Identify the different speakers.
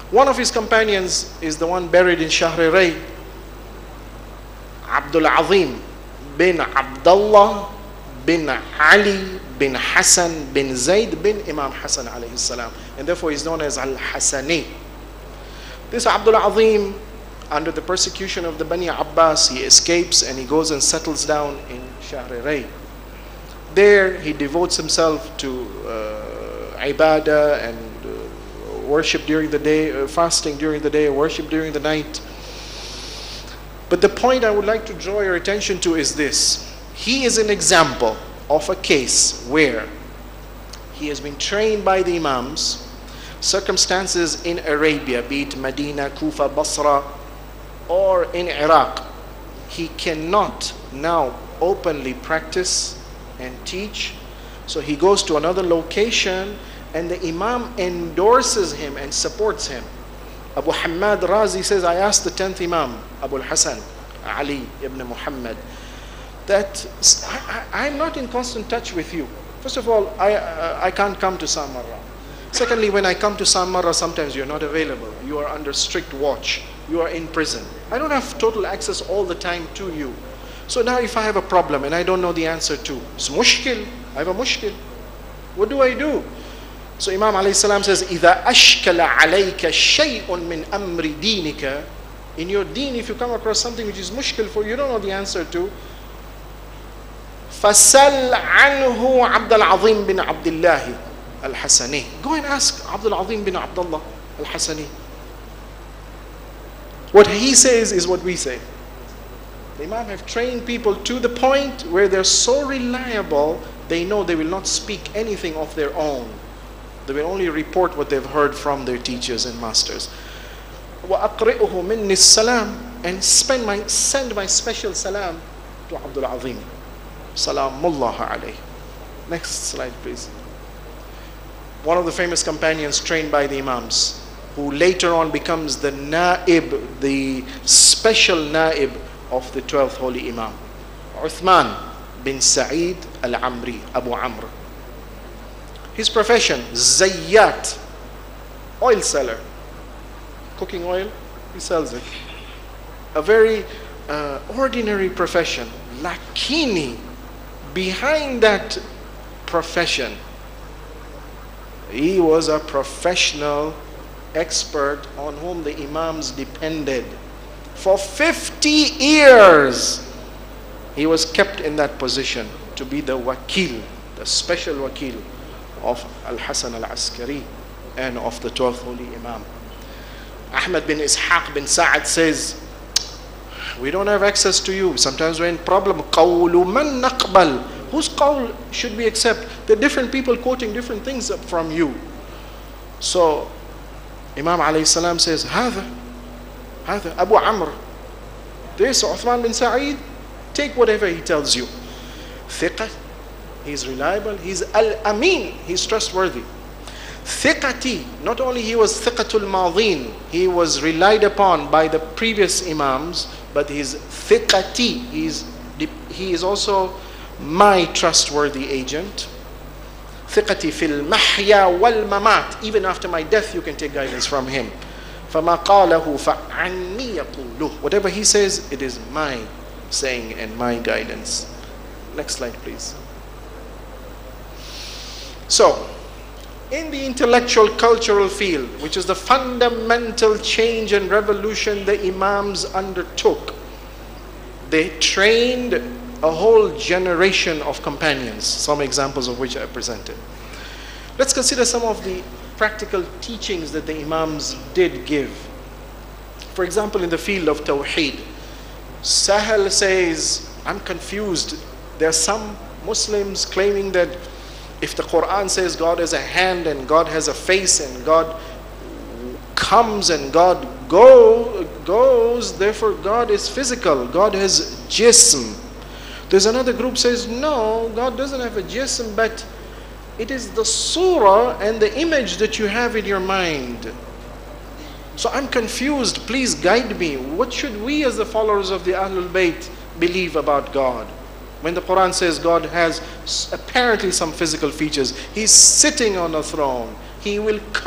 Speaker 1: One of his companions is the one buried in Shahr Ray, Abdul Azim bin Abdullah bin Ali bin Hassan bin Zayd bin Imam Hassan alayhi salam. And therefore he's known as Al-Hasani. This Abdul Azim, under the persecution of the Bani Abbas, he escapes and he goes and settles down in Shahr Ray. There he devotes himself to ibadah and worship during the day, fasting during the day, worship during the night. But the point I would like to draw your attention to is this. He is an example of a case where he has been trained by the Imams. Circumstances in Arabia, be it Medina, Kufa, Basra, or in Iraq, he cannot now openly practice and teach. So he goes to another location and the Imam endorses him and supports him. Abu Hamad Razi says, I asked the 10th Imam, Abu Hassan, Ali ibn Muhammad, that I'm not in constant touch with you. First of all, I can't come to Samarra. Secondly, when I come to Samarra, sometimes you're not available. You are under strict watch. You are in prison. I don't have total access all the time to you. So now if I have a problem and I don't know the answer to, it's mushkil. I have a mushkil. What do I do? So Imam alayhi salam says, إِذَا أَشْكَلَ عَلَيْكَ شَيْءٌ مِّنْ أَمْرِ دِينِكَ. In your deen, if you come across something which is mushkil for you, don't know the answer to, فَسَلْ عَنْهُ عَبْدَ الْعَظِيمِ بِنْ عَبْدِ اللَّهِ Al-Hasani. Go and ask Abdul Azim bin Abdullah Al-Hasani. What he says is what we say. The Imam have trained people to the point where they're so reliable, they know they will not speak anything of their own. They will only report what they've heard from their teachers and masters. وَأَقْرِئُهُ مِنِّي السَّلَامِ. And send my special salam to Abdul Azim. Salamullah alayhi. Next slide, please. One of the famous companions trained by the Imams, who later on becomes the Naib, the special Naib of the 12th Holy Imam, Uthman bin Sa'id al-Amri, Abu Amr. His profession, Zayyat, oil seller. Cooking oil, he sells it. A very ordinary profession. Lakini, behind that profession, he was a professional expert on whom the Imams depended. For 50 years, he was kept in that position to be the wakil, the special wakil of Al-Hasan al-Askari and of the 12th Holy Imam. Ahmad bin Ishaq bin Sa'ad says, we don't have access to you. Sometimes we're in problem. قَوْلُ مَنْ نَقْبَلُ. Whose qawl should we accept? There are different people quoting different things from you. So Imam alayhi salam says, هذا Abu Amr. This Uthman bin Sa'id, take whatever he tells you. Thiqat, he's reliable. He's al-amin, he's trustworthy. Thiqati, not only he was thiqatul madhin, he was relied upon by the previous Imams, but he's thiqati, he is also my trustworthy agent. Thiqati fil mahya wal mamat. Even after my death, you can take guidance from him. فَمَا قَالَهُ فَعَنِّي يَقُولُهُ. Whatever he says, it is my saying and my guidance. Next slide, please. So, in the intellectual cultural field, which is the fundamental change and revolution the Imams undertook, they trained a whole generation of companions, some examples of which I presented. Let's consider some of the practical teachings that the Imams did give. For example, in the field of Tawheed, Sahal says, I'm confused. There are some Muslims claiming that if the Quran says God has a hand and God has a face and God comes and God goes, therefore God is physical, God has jism. There's another group says, no, God doesn't have a jism, but it is the surah and the image that you have in your mind. So I'm confused, please guide me. What should we as the followers of the Ahlul Bayt believe about God? When the Quran says God has apparently some physical features, He's sitting on a throne, He will come